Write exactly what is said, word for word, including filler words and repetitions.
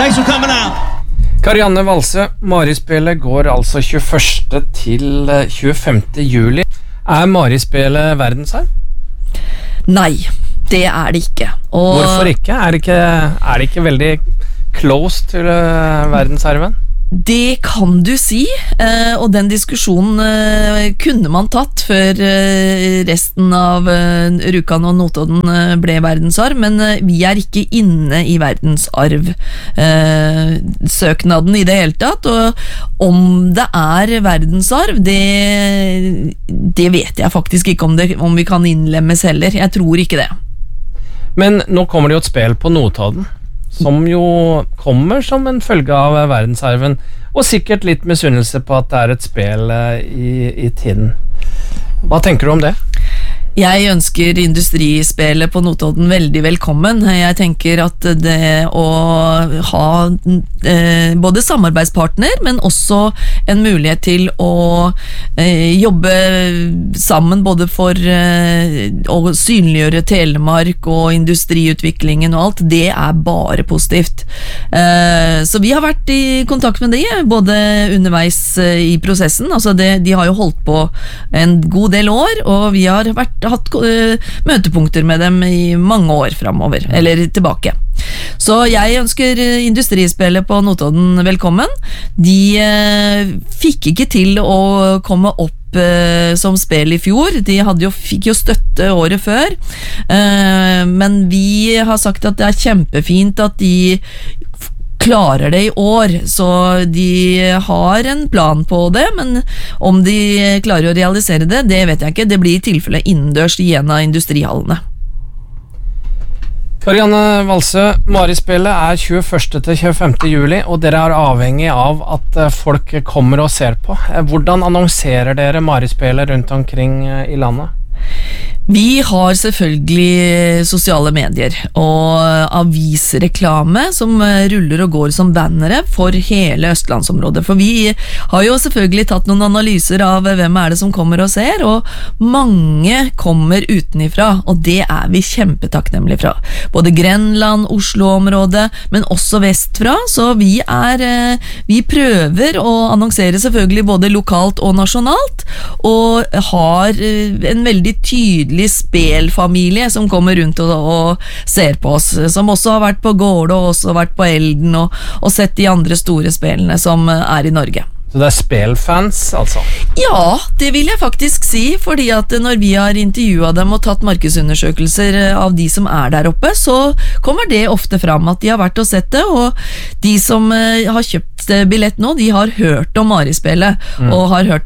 Thanks for coming out. Karianne Valsø, Marispillet går altså tjueførste til tjuefemte juli. Er Marispillet verdensarv? Nei, det er det ikke. Og Hvorfor ikke? Er det ikke, er det ikke veldig close til uh, verdensarven? det kan du si, eh, og den diskusjonen eh, kunne man tatt før eh, resten av eh, Rjukan og Notodden eh, ble verdensarv, men eh, vi er ikke inne i verdensarv eh, søknaden i det hele tatt, og om det er verdensarv, det, det vet jeg faktisk ikke om, det, om vi kan innlemmes heller. Jeg tror ikke det. Men nå kommer det jo et spill på Notodden, som jo kommer som en følge av verdensarven, og sikkert litt misunnelse på at det er et spill i, i Tinn. Hva tenker du om det? Jeg ønsker industrispillet på Notodden veldig velkommen. Jeg tenker at det å ha eh, både samarbeidspartner, men også en mulighet til å eh, jobbe sammen både for eh, å synliggjøre Telemark og industriutviklingen og alt, det er bare positivt. Eh, så vi har vært i kontakt med de, både underveis eh, i prosessen, altså det, de har jo holdt på en god del år, og vi har vært hatt uh, møtepunkter med dem i mange år fremover, eller tilbake. Så jeg ønsker industrispillet på Notodden velkommen. De uh, fikk ikke til å komme opp uh, som spill i fjor. De hadde jo, fikk jo støtte året før, uh, men vi har sagt at det er kjempefint at de klarer det i år, så de har en plan på det, men om de klarer å realisere det, det vet jeg ikke. Det blir i tilfelle innendørs i en av industrihallene. Karianne Valsø, Marispillet er tjueførste til tjuefemte juli, og dere er avhengig av at folk kommer og ser på. Hvordan annonserer dere Marispillet rundt omkring i landet? Vi har selvfølgelig sosiale medier og avisreklame som ruller og går som bannere for hele Østlandsområdet, for vi har jo selvfølgelig tatt noen analyser av hvem er det som kommer og ser, og mange kommer utenifra, og det er vi kjempetakknemlige fra. Både Grenland, Oslo-området, men også vestfra, så vi er, vi prøver å annonsere selvfølgelig både lokalt og nasjonalt, og har en veldig tydelig spelfamilie som kommer rundt og, og ser på oss, som også har vært på Gårde og også vært på Elden og, og sett de andre store spillene som er i Norge. Så det er spelfans, altså? Ja, det vil jeg faktisk si, fordi at når vi har intervjuet dem og tatt markedsundersøkelser av de som er der oppe, så kommer det ofte fram at de har vært og sett det, og de som har kjøpt billett nå, de har hørt om Marispillet, mm. og har hørt